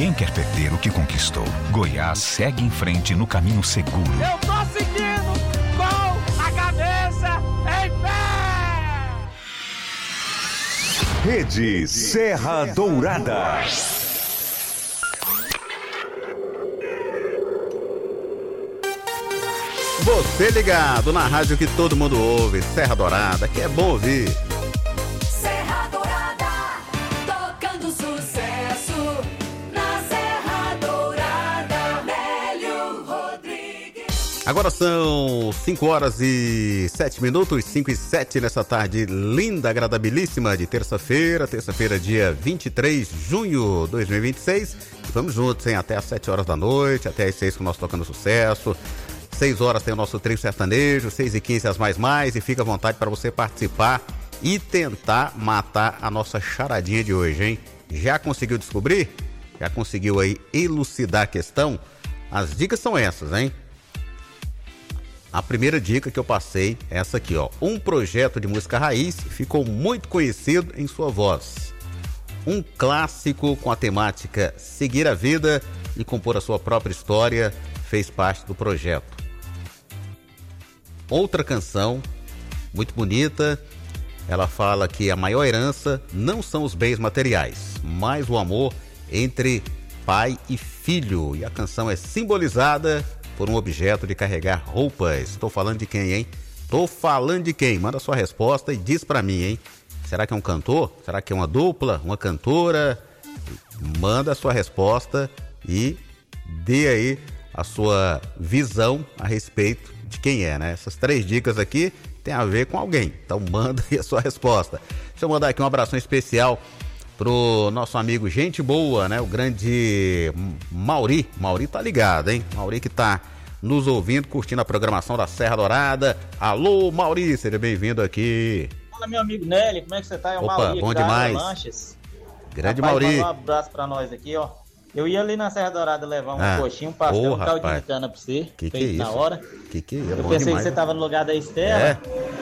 Ninguém quer perder o que conquistou. Goiás segue em frente no caminho seguro. Eu tô seguindo com a cabeça em pé! Rede Serra Dourada. Você ligado na rádio que todo mundo ouve, Serra Dourada, que é bom ouvir. Serra Dourada, tocando sucesso na Serra Dourada, Nélio Rodrigues. Agora são 5 horas e 7 minutos, 5 e 7 nessa tarde linda, agradabilíssima de terça-feira, dia 23 de junho de 2026. E vamos juntos, hein? Até às 7 horas da noite, até às 6 com o nosso Tocando Sucesso. 6 horas tem o nosso trio sertanejo, 6h15 as mais, e fica à vontade para você participar e tentar matar a nossa charadinha de hoje, hein? Já conseguiu descobrir? Já conseguiu aí elucidar a questão? As dicas são essas, hein? A primeira dica que eu passei é essa aqui, ó. Um projeto de música raiz ficou muito conhecido em sua voz. Um clássico com a temática seguir a vida e compor a sua própria história fez parte do projeto. Outra canção, muito bonita, ela fala que a maior herança não são os bens materiais, mas o amor entre pai e filho. E a canção é simbolizada por um objeto de carregar roupas. Estou falando de quem, hein? Tô falando de quem? Manda sua resposta e diz pra mim, hein? Será que é um cantor? Será que é uma dupla? Uma cantora? Manda a sua resposta e dê aí a sua visão a respeito de quem é, né? Essas 3 dicas aqui tem a ver com alguém, então manda aí a sua resposta. Deixa eu mandar aqui um abração especial pro nosso amigo gente boa, né? O grande Mauri tá ligado, hein? Mauri que tá nos ouvindo, curtindo a programação da Serra Dourada. Alô, Mauri, seja bem-vindo aqui. Fala, meu amigo Nélio, como é que você tá? É o Opa, Mauri, bom demais. Grande Rapaz, Mauri. manda um abraço pra nós aqui, ó. Eu ia ali na Serra Dourada levar uma coxinha, um pastel, um caldo de cana pra você. Que feito é isso? na hora. Que é isso? Eu pensei que você tava no lugar da Estela. É?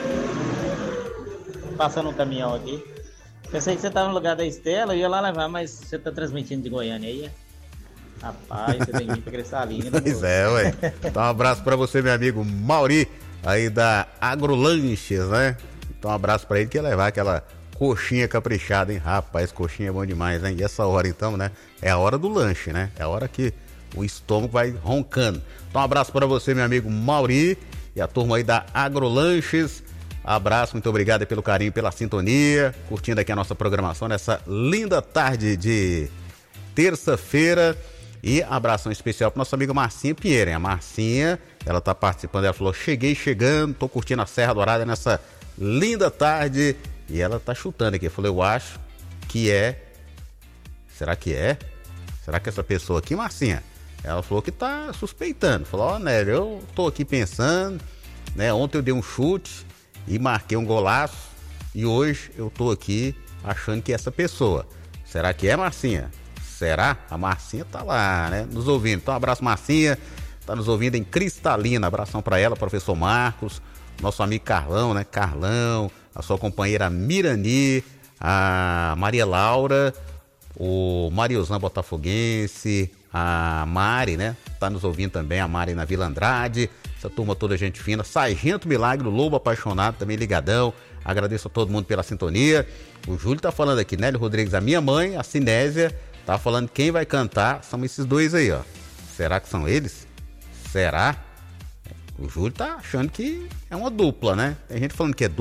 Passando um caminhão aqui. Pensei que você tava no lugar da Estela, eu ia lá levar, mas você tá transmitindo de Goiânia aí, é? Rapaz, você tem que vir pra Cristalina. Pois é, ué. Então um abraço pra você, meu amigo Mauri, aí da Agrolanches, né? Então um abraço pra ele que ia levar aquela coxinha caprichada, hein? Rapaz, coxinha é bom demais, hein? E essa hora então, né? É a hora do lanche, né? É a hora que o estômago vai roncando. Então um abraço pra você, meu amigo Mauri, e a turma aí da Agrolanches. Abraço, muito obrigado pelo carinho, pela sintonia, curtindo aqui a nossa programação nessa linda tarde de terça-feira. E abração especial para nossa amiga Marcinha Pinheiro, hein? A Marcinha, ela tá participando, ela falou, cheguei chegando, tô curtindo a Serra Dourada nessa linda tarde. E ela tá chutando aqui, eu falei, eu acho que é... Será que é? Será que essa pessoa aqui, Marcinha? Ela falou que tá suspeitando, falou, ó, Nélio, eu tô aqui pensando, né? Ontem eu dei um chute e marquei um golaço e hoje eu tô aqui achando que é essa pessoa. Será que é, Marcinha? Será? A Marcinha tá lá, né? Nos ouvindo. Então, um abraço, Marcinha. Tá nos ouvindo em Cristalina. Abração pra ela, professor Marcos, nosso amigo Carlão, né? Carlão, a sua companheira Mirani, a Maria Laura, o Mariozão Botafoguense, a Mari, né? Tá nos ouvindo também, a Mari na Vila Andrade. Essa turma toda gente fina. Sargento Milagre, o Lobo Apaixonado, também ligadão. Agradeço a todo mundo pela sintonia. O Júlio tá falando aqui, Nélio Rodrigues, a minha mãe, a Cinésia, tá falando quem vai cantar. São esses dois aí, ó. Será que são eles? Será? O Júlio tá achando que é uma dupla, né? Tem gente falando que é dupla.